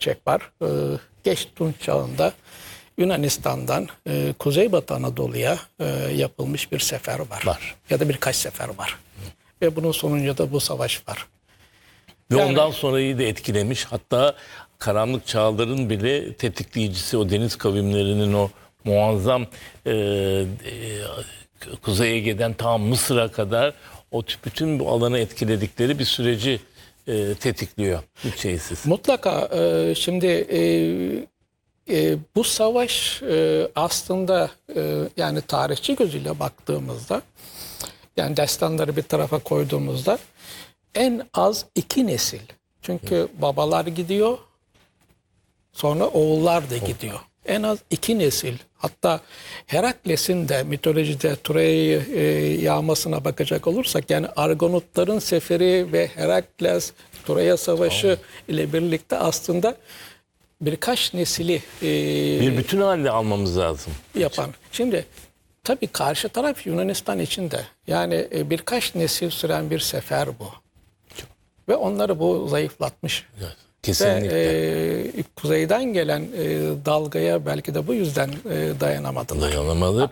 gerçek var. Geç Tunç çağında Yunanistan'dan Kuzeybatı Anadolu'ya yapılmış bir sefer var. Ya da birkaç sefer var. Ve bunun sonunda da bu savaş var. Ve ondan sonrayı da etkilemiş. Hatta karanlık çağların bile tetikleyicisi o deniz kavimlerinin o muazzam Kuzey Ege'den ta Mısır'a kadar o bütün bu alanı etkiledikleri bir süreci tetikliyor. Hiç şeysiz. Mutlaka şimdi bu savaş aslında yani tarihçi gözüyle baktığımızda, yani destanları bir tarafa koyduğumuzda en az 2 nesil. Çünkü babalar gidiyor, sonra oğullar da gidiyor. En az 2 nesil. Hatta Herakles'in de mitolojide Troya'yı yağmasına bakacak olursak, yani Argonotların seferi ve Herakles Troya Savaşı ile birlikte aslında birkaç nesili bir bütün halde almamız lazım. Yapan. Şimdi tabii karşı taraf Yunanistan için de, yani birkaç nesil süren bir sefer bu. Ve onları bu zayıflatmış. Evet, kesinlikle. Ve kuzeyden gelen dalgaya belki de bu yüzden dayanamadılar. Dayanamadı.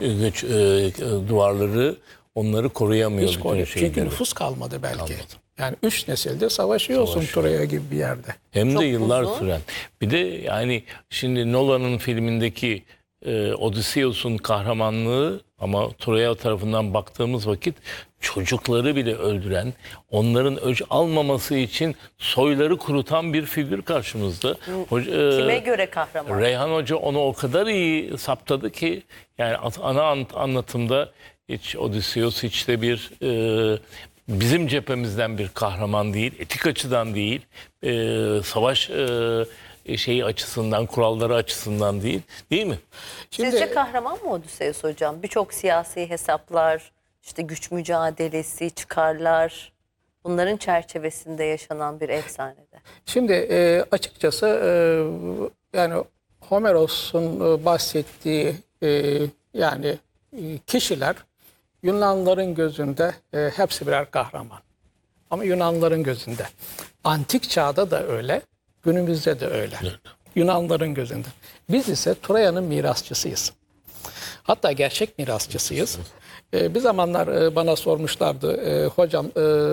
Duvarları onları koruyamıyor. Hiç bütün çünkü nüfus kalmadı belki. Kalmadı. Yani 3 nesilde savaşıyorsun Troya gibi bir yerde. Hem Çok de yıllar uzun. süren. Bir de yani şimdi Nolan'ın filmindeki Odysseus'un kahramanlığı, ama Troya tarafından baktığımız vakit çocukları bile öldüren, onların öc almaması için soyları kurutan bir figür karşımızda. Kime göre kahraman? Reyhan Hoca onu o kadar iyi saptadı ki, yani ana anlatımda hiç Odysseus hiç de bir bizim cephemizden bir kahraman değil, etik açıdan değil, savaş şeyi açısından, kuralları açısından değil mi? Şimdi, Sizce kahraman mı Odysseus hocam? Birçok siyasi hesaplar, işte güç mücadelesi, çıkarlar, bunların çerçevesinde yaşanan bir efsanede. Şimdi açıkçası yani Homeros'un bahsettiği yani kişiler Yunanlıların gözünde hepsi birer kahraman. Ama Yunanlıların gözünde. Antik çağda da öyle, günümüzde de öyle. Evet. Yunanlıların gözünde. Biz ise Troya'nın mirasçısıyız. Hatta gerçek mirasçısıyız. Bir zamanlar bana sormuşlardı, hocam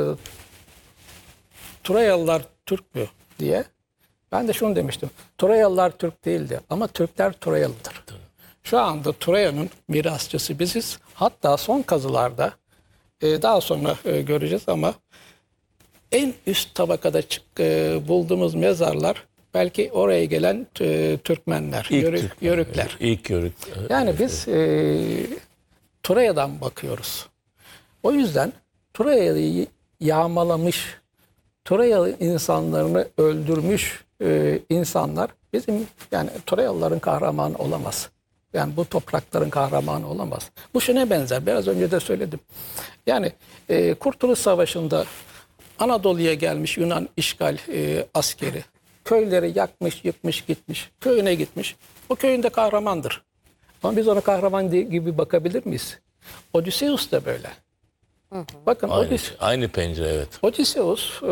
Troyalılar Türk mü diye. Ben de şunu demiştim. Troyalılar Türk değildi ama Türkler Troyalıdır. Şu anda Troya'nın mirasçısı biziz. Hatta son kazılarda daha sonra göreceğiz ama en üst tabakada bulduğumuz mezarlar belki oraya gelen Türkmenler, Yörükler. İlk Yörük. Yani biz Troya'dan bakıyoruz. O yüzden Troya'yı yağmalamış, Troya insanlarını öldürmüş insanlar bizim, yani Troyalıların kahramanı olamaz. Yani bu toprakların kahramanı olamaz. Bu şuna benzer. Biraz önce de söyledim. Yani Kurtuluş Savaşı'nda Anadolu'ya gelmiş Yunan işgal askeri köyleri yakmış, yıkmış, gitmiş. Köyüne gitmiş. O köyünde kahramandır. Ama biz ona kahraman gibi bakabilir miyiz? Odysseus da böyle. Bakın aynı pencere, evet. Odysseus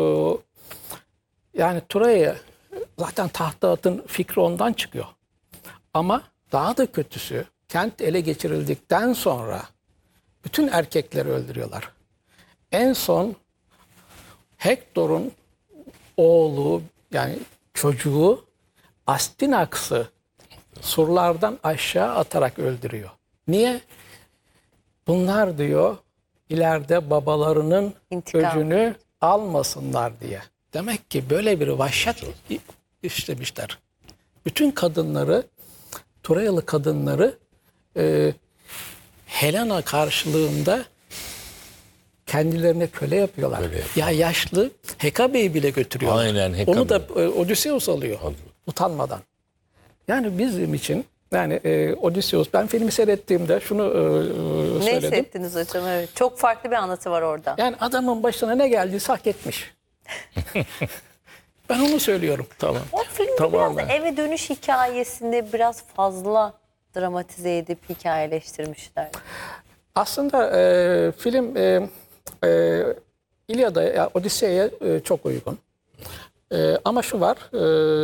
yani Troya'ya zaten tahta atın fikri ondan çıkıyor. Ama daha da kötüsü, kent ele geçirildikten sonra bütün erkekleri öldürüyorlar. En son Hektor'un oğlu, yani çocuğu Astinaks'ı surlardan aşağı atarak öldürüyor. Niye? Bunlar diyor ileride babalarının öcünü almasınlar diye. Demek ki böyle bir vahşet işlemişler. Bütün kadınları, Troyalı kadınları Helena karşılığında kendilerine köle yapıyorlar. Ya yaşlı Hekabe'yi bile götürüyorlar. Aynen, Hekabe. Onu da Odysseus alıyor. Utanmadan. Yani bizim için, yani Odysseus, ben filmi seyrettiğimde şunu ne söyledim. Ne hissettiniz hocam? Evet. Çok farklı bir anlatı var orada. Yani adamın başına ne geldiyse hak etmiş. Ben onu söylüyorum. Tamam. O filmde biraz eve dönüş hikayesini biraz fazla dramatize edip hikayeleştirmişler. Aslında film İlyada, Odisey'e çok uygun. Ama şu var,